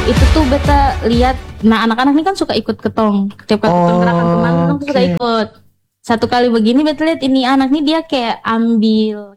Itu tuh beta lihat, nah anak-anak ini kan suka ikut ketong. Tiap kali ketong gerakan kemana, ketong suka ikut. Satu kali begini beta lihat ini anak nih dia kayak ambil